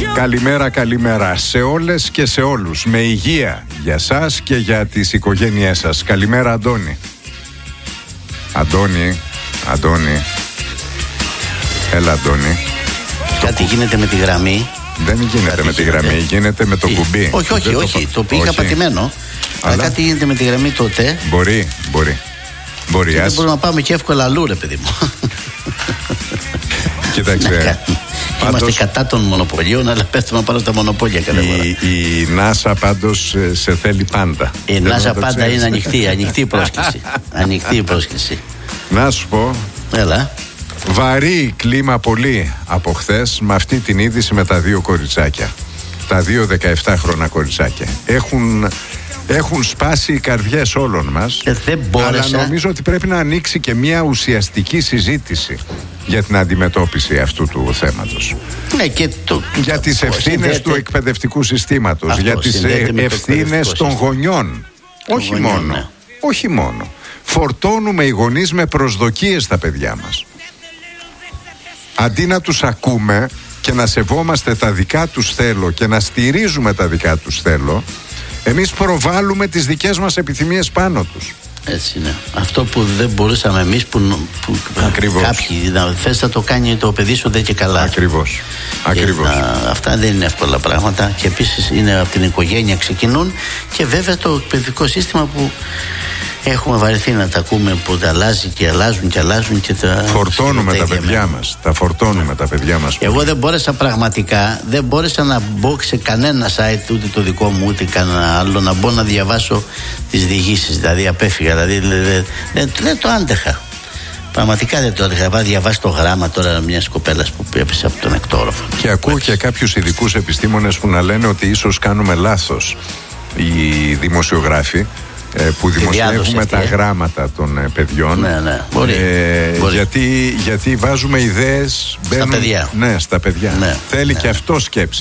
Καλημέρα, καλημέρα σε όλες και σε όλους. Με υγεία για σας και για τις οικογένειές σας. Καλημέρα, Αντώνη. Αντώνη. Έλα, Αντώνη. Κάτι γίνεται με τη γραμμή. Δεν γίνεται με τη γραμμή, γίνεται με το κουμπί. Όχι. Το πήγα πατημένο. Αλλά κάτι γίνεται με τη γραμμή τότε. Μπορεί. Δεν μπορούμε να πάμε και εύκολα αλλού, ρε παιδί μου. Κοίταξε. Είμαστε κατά των μονοπωλίων, αλλά πέφτουμε πάνω στα μονοπόλια κάθε φορά. Η NASA πάντως σε θέλει πάντα. Η NASA πάντα είναι ανοιχτή πρόσκληση. Ανοιχτή πρόσκληση. Να σου πω. Έλα. Βαρύ κλίμα πολύ από χθες με αυτή την είδηση με τα δύο κοριτσάκια. Τα δύο 17χρονα κοριτσάκια. Έχουν σπάσει οι καρδιές όλων μας. Αλλά νομίζω ότι πρέπει να ανοίξει και μια ουσιαστική συζήτηση για την αντιμετώπιση αυτού του θέματος. Ναι, και για τις ευθύνες του εκπαιδευτικού συστήματος, για τις ευθύνες των γονιών. Όχι μόνο. Φορτώνουμε οι γονείς με προσδοκίες στα παιδιά μας. Αντί να τους ακούμε και να σεβόμαστε τα δικά τους θέλω και να στηρίζουμε τα δικά τους θέλω, εμείς προβάλλουμε τις δικές μας επιθυμίες πάνω τους. Έτσι είναι. Αυτό που δεν μπορούσαμε εμείς που κάποιοι θες να το κάνει το παιδί σου δεν και καλά. Ακριβώς. Αυτά δεν είναι εύκολα πράγματα και επίσης είναι από την οικογένεια ξεκινούν και βέβαια το εκπαιδευτικό σύστημα που έχουμε βαρεθεί να τα ακούμε που αλλάζει και αλλάζουν και τα φορτώνουμε τα παιδιά μας. Τα παιδιά μας. Εγώ δεν μπόρεσα να μπω σε κανένα site, ούτε το δικό μου ούτε κανένα άλλο, να μπω να διαβάσω τις διηγήσεις. Δηλαδή απέφυγα, δεν το άντεχα. Πραγματικά δεν το άντεχα. Θα διαβάσει το γράμμα τώρα μιας κοπέλας που έπεσε από τον εκτόροφο. Και ακούω και κάποιους ειδικούς επιστήμονες που να λένε ότι ίσως κάνουμε λάθος οι δημοσιογράφοι που δημοσιεύουμε τα γράμματα των παιδιών. Ναι, μπορεί. Γιατί βάζουμε ιδέες στα παιδιά. Ναι, στα παιδιά. Ναι, θέλει και αυτό σκέψη.